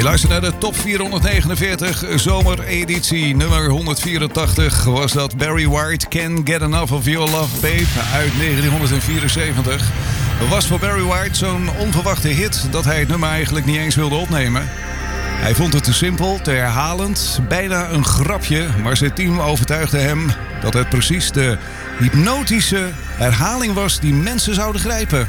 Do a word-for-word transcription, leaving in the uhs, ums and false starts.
luistert naar de top vierhonderdnegenenveertig zomereditie. Nummer honderdvierentachtig was dat Barry White, Can't Get Enough of Your Love Babe uit negentienhonderdvierenzeventig. Was voor Barry White zo'n onverwachte hit dat hij het nummer eigenlijk niet eens wilde opnemen. Hij vond het te simpel, te herhalend, bijna een grapje, maar zijn team overtuigde hem dat het precies de hypnotische herhaling was die mensen zouden grijpen.